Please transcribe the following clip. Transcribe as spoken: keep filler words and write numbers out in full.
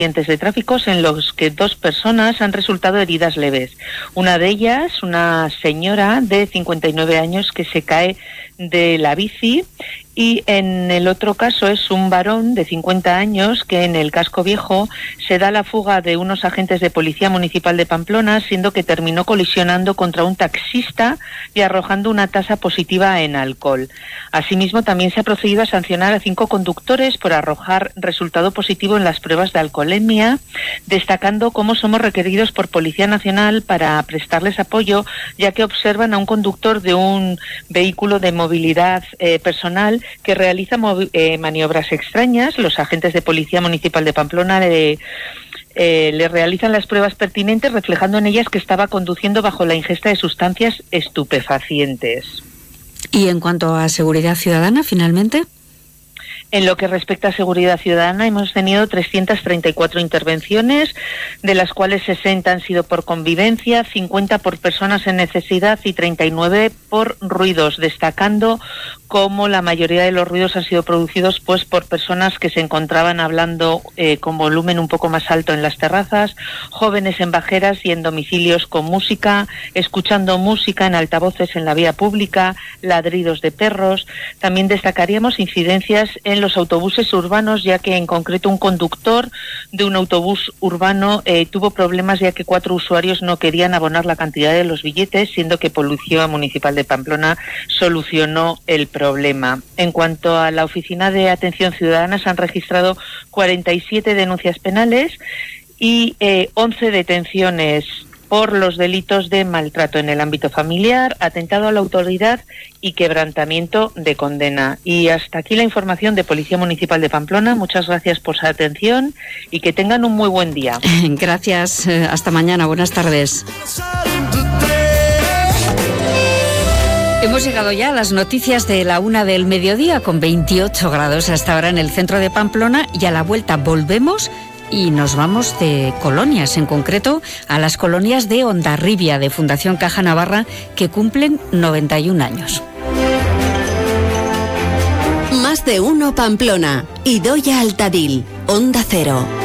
de tráfico en los que dos personas han resultado heridas leves. Una de ellas, una señora de cincuenta y nueve años que se cae de la bici, y en el otro caso es un varón de cincuenta años que en el casco viejo se da la fuga de unos agentes de Policía Municipal de Pamplona, siendo que terminó colisionando contra un taxista y arrojando una tasa positiva en alcohol. Asimismo, también se ha procedido a sancionar a cinco conductores por arrojar resultado positivo en las pruebas de alcoholemia, destacando cómo somos requeridos por Policía Nacional para prestarles apoyo, ya que observan a un conductor de un vehículo de movilidad eh, personal que realiza movi- eh, maniobras extrañas. Los agentes de Policía Municipal de Pamplona le, eh, le realizan las pruebas pertinentes, reflejando en ellas que estaba conduciendo bajo la ingesta de sustancias estupefacientes. Y en cuanto a seguridad ciudadana, finalmente... En lo que respecta a seguridad ciudadana, hemos tenido trescientas treinta y cuatro intervenciones, de las cuales sesenta han sido por convivencia, cincuenta por personas en necesidad y treinta y nueve por ruidos, destacando cómo la mayoría de los ruidos han sido producidos pues por personas que se encontraban hablando eh, con volumen un poco más alto en las terrazas, jóvenes en bajeras y en domicilios con música, escuchando música en altavoces en la vía pública, ladridos de perros. También destacaríamos incidencias en los autobuses urbanos, ya que en concreto un conductor de un autobús urbano eh, tuvo problemas, ya que cuatro usuarios no querían abonar la cantidad de los billetes, siendo que Policía Municipal de Pamplona solucionó el problema. En cuanto a la Oficina de Atención Ciudadana, se han registrado cuarenta y siete denuncias penales y eh, once detenciones por los delitos de maltrato en el ámbito familiar, atentado a la autoridad y quebrantamiento de condena. Y hasta aquí la información de Policía Municipal de Pamplona. Muchas gracias por su atención y que tengan un muy buen día. Gracias. Hasta mañana. Buenas tardes. Hemos llegado ya a las noticias de la una del mediodía, con veintiocho grados hasta ahora en el centro de Pamplona, y a la vuelta volvemos y nos vamos de colonias, en concreto a las colonias de Hondarribia, de Fundación Caja Navarra, que cumplen noventa y un años. Más de uno Pamplona. Idoia Altadil, Onda Cero.